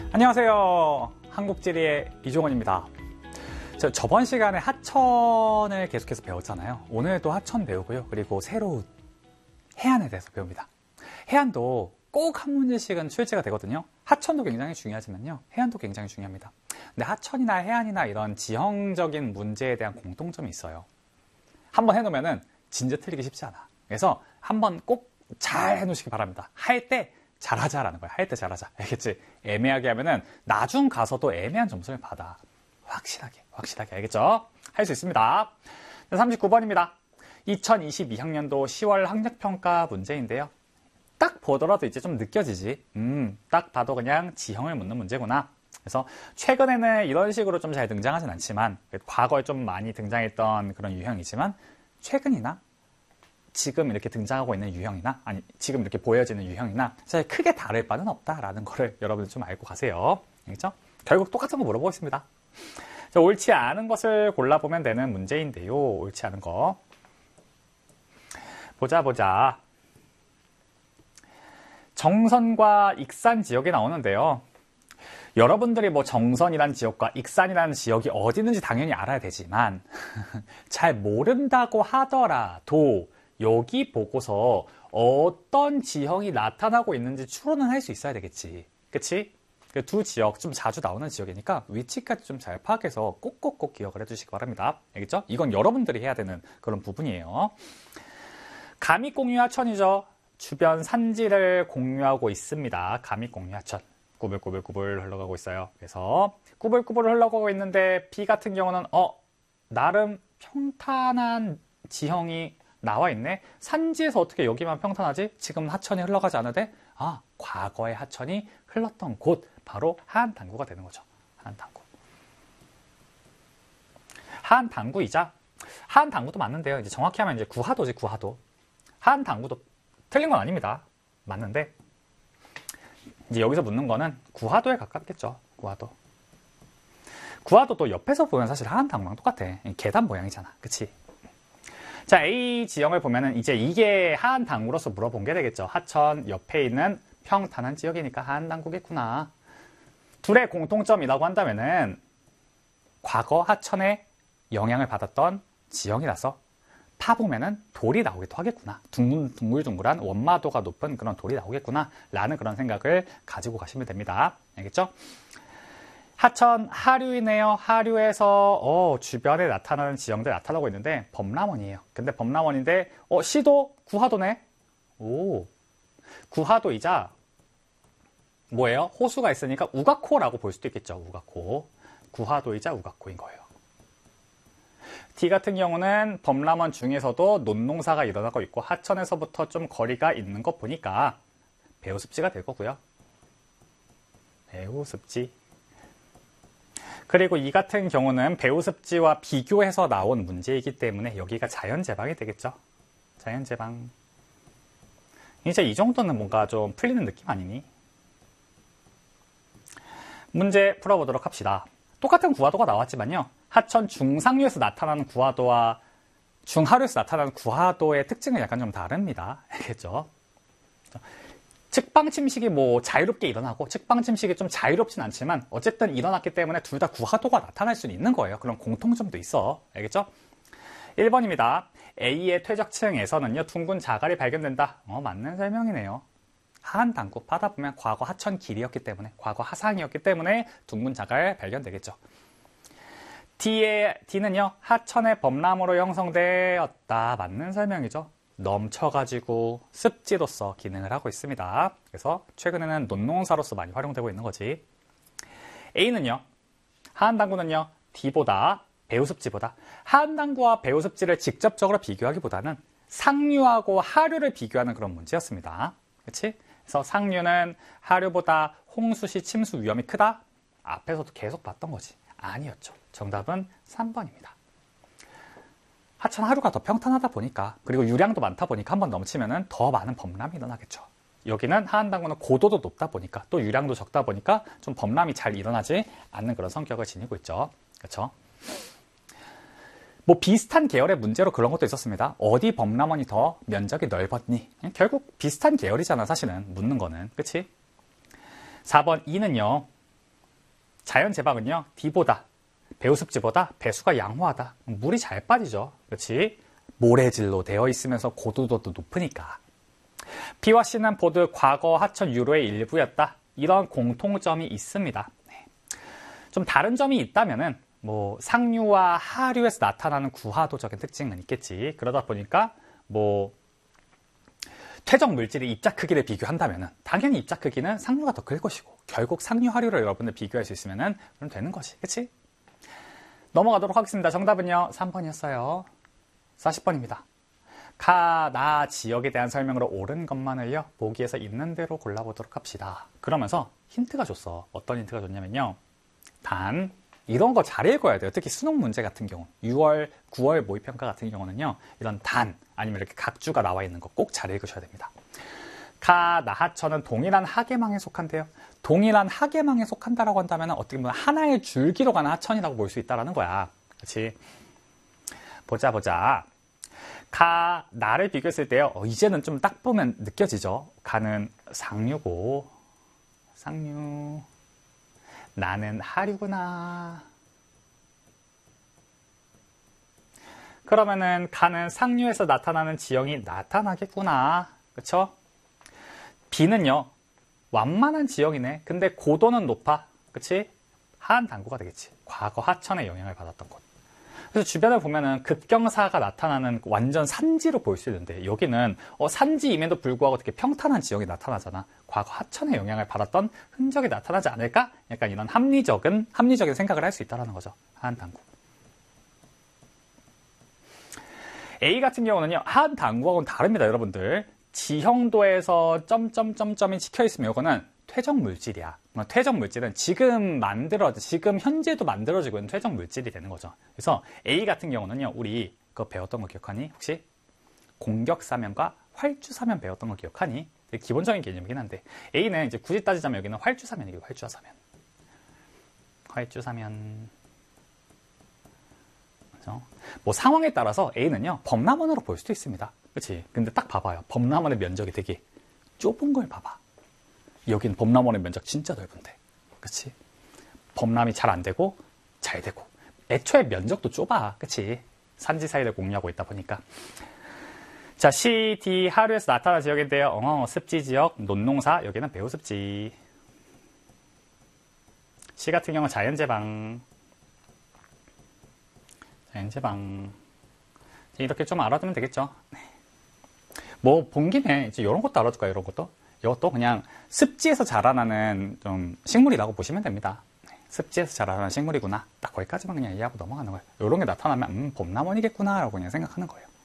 안녕하세요. 한국지리의 이종원입니다. 저번 시간에 하천을 계속해서 배웠잖아요. 오늘도 하천 배우고요. 그리고 새로 해안에 대해서 배웁니다. 해안도 꼭 한 문제씩은 출제가 되거든요. 하천도 굉장히 중요하지만요. 해안도 굉장히 중요합니다. 근데 하천이나 해안이나 이런 지형적인 문제에 대한 공통점이 있어요. 한번 해놓으면은 진짜 틀리기 쉽지 않아. 그래서 한번 꼭 잘 해놓으시기 바랍니다. 할 때 잘하자라는 거야. 할 때 잘하자. 알겠지? 애매하게 하면은 나중 가서도 애매한 점수를 받아. 확실하게 알겠죠? 할 수 있습니다. 39번입니다. 2022학년도 10월 학력평가 문제인데요. 딱 보더라도 이제 좀 느껴지지. 딱 봐도 그냥 지형을 묻는 문제구나. 그래서 최근에는 이런 식으로 좀 잘 등장하진 않지만, 과거에 좀 많이 등장했던 그런 유형이지만, 최근이나 지금 이렇게 등장하고 있는 유형이나, 아니 지금 이렇게 보여지는 유형이나 사실 크게 다를 바는 없다라는 거를 여러분들 좀 알고 가세요. 알겠죠? 결국 똑같은 거 물어보고 있습니다. 자, 옳지 않은 것을 골라보면 되는 문제인데요. 옳지 않은 거 보자. 정선과 익산 지역이 나오는데요. 여러분들이 뭐 정선이란 지역과 익산이라는 지역이 어디 있는지 당연히 알아야 되지만 잘 모른다고 하더라도 여기 보고서 어떤 지형이 나타나고 있는지 추론은 할 수 있어야 되겠지. 그치? 그 두 지역 좀 자주 나오는 지역이니까 위치까지 좀 잘 파악해서 꼭꼭꼭 기억을 해주시기 바랍니다. 알겠죠? 이건 여러분들이 해야 되는 그런 부분이에요. 감익공유하천이죠. 주변 산지를 공유하고 있습니다. 감익공유하천. 꾸불꾸불 흘러가고 있어요. 그래서 꾸불꾸불 흘러가고 있는데 B 같은 경우는 나름 평탄한 지형이 나와 있네. 산지에서 어떻게 여기만 평탄하지? 지금 하천이 흘러가지 않으되 과거의 하천이 흘렀던 곳 바로 하안당구가 되는 거죠. 하안당구이자 하안당구도 맞는데요. 이제 정확히 하면 이제 구하도지. 구하도. 하안당구도 틀린 건 아닙니다. 맞는데 이제 여기서 묻는 거는 구하도에 가깝겠죠. 구하도도 옆에서 보면 사실 하안당구랑 똑같아. 계단 모양이잖아. 그치? 자, A 지형을 보면은 이제 이게 하안당구로서 물어본 게 되겠죠. 하천 옆에 있는 평탄한 지역이니까 하안당구겠구나. 둘의 공통점이라고 한다면은 과거 하천에 영향을 받았던 지형이라서 파보면은 돌이 나오기도 하겠구나. 둥글둥글한 원마도가 높은 그런 돌이 나오겠구나. 라는 그런 생각을 가지고 가시면 됩니다. 알겠죠? 하천 하류이네요. 하류에서 주변에 나타나는 지형들 나타나고 있는데 범람원이에요. 근데 범람원인데 시도 구하도네. 구하도이자 뭐예요? 호수가 있으니까 우가코라고 볼 수도 있겠죠. 우가코. 구하도이자 우가코인 거예요. D 같은 경우는 범람원 중에서도 논농사가 일어나고 있고 하천에서부터 좀 거리가 있는 것 보니까 배우습지가 될 거고요. 배우습지. 그리고 이 같은 경우는 배우습지와 비교해서 나온 문제이기 때문에 여기가 자연재방이 되겠죠. 자연재방. 이제 이 정도는 뭔가 좀 풀리는 느낌 아니니? 문제 풀어보도록 합시다. 똑같은 구하도가 나왔지만요. 하천 중상류에서 나타나는 구하도와 중하류에서 나타나는 구하도의 특징은 약간 좀 다릅니다. 알겠죠? 측방 침식이 뭐 자유롭게 일어나고 측방 침식이 좀 자유롭진 않지만 어쨌든 일어났기 때문에 둘 다 구하도가 나타날 수는 있는 거예요. 그런 공통점도 있어. 알겠죠? 1번입니다. A의 퇴적층에서는요. 둥근 자갈이 발견된다. 맞는 설명이네요. 하안당구 파다 보면 과거 하천 길이었기 때문에 과거 하상이었기 때문에 둥근 자갈 발견되겠죠. D는요. 하천의 범람으로 형성되었다. 맞는 설명이죠. 넘쳐가지고 습지로서 기능을 하고 있습니다. 그래서 최근에는 논농사로서 많이 활용되고 있는 거지. A는요. 하안당구는요. D보다 배우습지보다 하안당구와 배우습지를 직접적으로 비교하기보다는 상류하고 하류를 비교하는 그런 문제였습니다. 그렇지? 그래서 상류는 하류보다 홍수시 침수 위험이 크다? 앞에서도 계속 봤던 거지. 아니었죠. 정답은 3번입니다. 하천 하류가 더 평탄하다 보니까 그리고 유량도 많다 보니까 한번 넘치면은 더 많은 범람이 일어나겠죠. 여기는 하안당구는 고도도 높다 보니까 또 유량도 적다 보니까 좀 범람이 잘 일어나지 않는 그런 성격을 지니고 있죠. 그렇죠? 뭐 비슷한 계열의 문제로 그런 것도 있었습니다. 어디 범람원이 더 면적이 넓었니? 결국 비슷한 계열이잖아, 사실은 묻는 거는. 그치? 4번 2는요. 자연 제방은요, D보다, 배우습지보다 배수가 양호하다. 물이 잘 빠지죠. 그렇지? 모래질로 되어 있으면서 고도도 높으니까. B와 C는 모두 과거 하천 유로의 일부였다. 이런 공통점이 있습니다. 네. 좀 다른 점이 있다면은 뭐 상류와 하류에서 나타나는 구하도적인 특징은 있겠지. 그러다 보니까 뭐 퇴적 물질의 입자 크기를 비교한다면은 당연히 입자 크기는 상류가 더 클 것이고 결국 상류 하류를 여러분들 비교할 수 있으면은 그럼 되는 거지. 그렇지? 넘어가도록 하겠습니다. 정답은요. 3번이었어요. 40번입니다. 가, 나 지역에 대한 설명으로 옳은 것만을요. 보기에서 있는 대로 골라보도록 합시다. 그러면서 힌트가 줬어. 어떤 힌트가 줬냐면요. 단, 이런 거 잘 읽어야 돼요. 특히 수능 문제 같은 경우 6월, 9월 모의평가 같은 경우는요. 이런 단, 아니면 이렇게 각주가 나와 있는 거 꼭 잘 읽으셔야 됩니다. 가, 나, 하천은 동일한 하계망에 속한대요. 동일한 하계망에 속한다라고 한다면 어떻게 보면 하나의 줄기로 가는 하천이라고 볼 수 있다는 거야. 그렇지? 보자. 가, 나를 비교했을 때요. 이제는 좀 딱 보면 느껴지죠. 가는 상류고, 상류. 나는 하류구나. 그러면은 가는 상류에서 나타나는 지형이 나타나겠구나. 그쵸? B는요. 완만한 지형이네. 근데 고도는 높아. 그치? 하한 당구가 되겠지. 과거 하천의 영향을 받았던 곳. 그래서 주변에 보면은 급경사가 나타나는 완전 산지로 볼 수 있는데 여기는 산지임에도 불구하고 되게 평탄한 지형이 나타나잖아. 과거 하천의 영향을 받았던 흔적이 나타나지 않을까? 약간 이런 합리적인 생각을 할 수 있다는 거죠. 하한 당구. A 같은 경우는요. 하한 당구하고는 다릅니다. 여러분들. 지형도에서 점점점점이 찍혀있으면 이거는 퇴적 물질이야. 퇴적 물질은 지금 현재도 만들어지고 있는 퇴적 물질이 되는 거죠. 그래서 A 같은 경우는요, 우리 그거 배웠던 거 기억하니? 혹시? 공격사면과 활주사면 배웠던 거 기억하니? 되게 기본적인 개념이긴 한데, A는 이제 굳이 따지자면 여기는 활주사면이고, 활주사면. 그죠? 뭐 상황에 따라서 A는요, 범람원으로 볼 수도 있습니다. 그치? 근데 딱 봐봐요. 범람원의 면적이 되게 좁은 걸 봐봐. 여긴 범람원의 면적 진짜 넓은데. 그치? 범람이 잘 안 되고, 잘 되고. 애초에 면적도 좁아. 그치? 산지 사이를 공유하고 있다 보니까. 자, C, D, 하류에서 나타난 지역인데요. 습지 지역, 논농사, 여기는 배우습지. C 같은 경우는 자연제방. 이렇게 좀 알아두면 되겠죠. 뭐, 본 김에 이제 이런 것도 알아둘까요? 이런 것도? 이것도 그냥 습지에서 자라나는 좀 식물이라고 보시면 됩니다. 습지에서 자라나는 식물이구나. 딱 거기까지만 그냥 이해하고 넘어가는 거예요. 이런 게 나타나면 봄나무이겠구나 라고 그냥 생각하는 거예요.